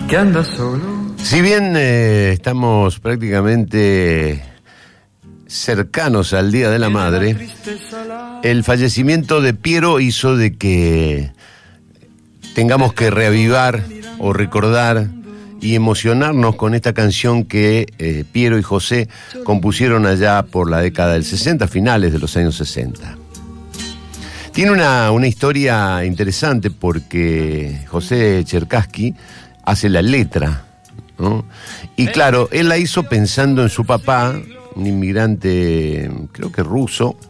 que anda solo. Si bien estamos prácticamente cercanos al Día de la Madre, el fallecimiento de Piero hizo de que tengamos que reavivar o recordar y emocionarnos con esta canción que Piero y José compusieron allá por la década del 60, finales de los años 60. Tiene una historia interesante porque José Cherkassky hace la letra, ¿no? Y claro, él la hizo pensando en su papá, un inmigrante, creo que ruso,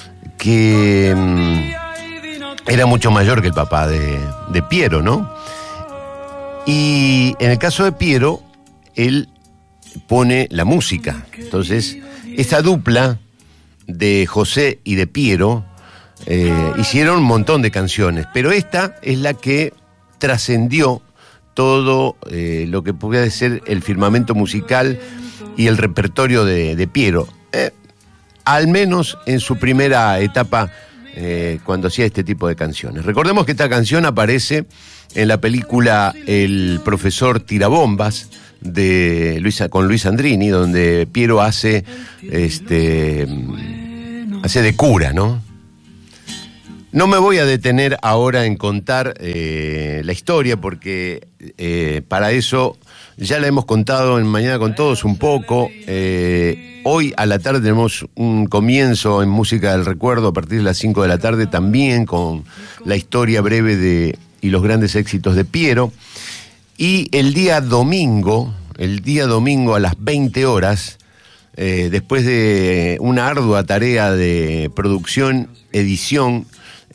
que era mucho mayor que el papá de Piero, ¿no? Y en el caso de Piero, él pone la música. Entonces, esa dupla de José y de Piero hicieron un montón de canciones, pero esta es la que trascendió todo lo que puede ser el firmamento musical y el repertorio de Piero, al menos en su primera etapa cuando hacía este tipo de canciones. Recordemos que esta canción aparece en la película El profesor Tirabombas con Luis Andrini, donde Piero hace de cura, ¿no? No me voy a detener ahora en contar la historia porque para eso ya la hemos contado en Mañana con Todos un poco. Hoy a la tarde tenemos un comienzo en Música del Recuerdo a partir de las 5 de la tarde también con la historia breve y los grandes éxitos de Piero. Y el día domingo a las 20 horas, después de una ardua tarea de producción, edición,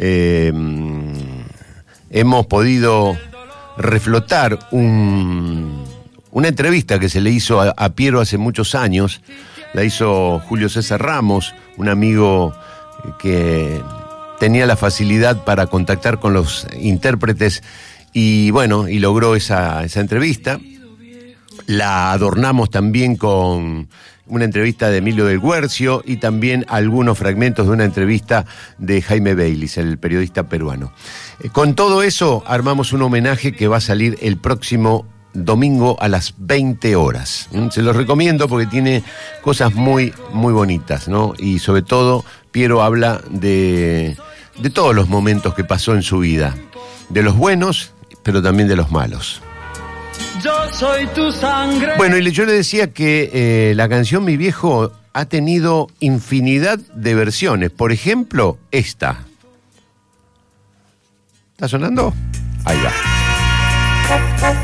hemos podido reflotar una entrevista que se le hizo a Piero hace muchos años. La hizo Julio César Ramos, un amigo que tenía la facilidad para contactar con los intérpretes y logró esa entrevista. La adornamos también con una entrevista de Emilio del Guercio y también algunos fragmentos de una entrevista de Jaime Baylis, el periodista peruano. Con todo eso armamos un homenaje que va a salir el próximo domingo a las 20 horas. Se los recomiendo porque tiene cosas muy, muy bonitas, ¿no? Y sobre todo, Piero habla de todos los momentos que pasó en su vida, de los buenos, pero también de los malos. Yo soy tu sangre. Bueno, y yo le decía que la canción Mi Viejo ha tenido infinidad de versiones. Por ejemplo, esta. ¿Está sonando? Ahí va.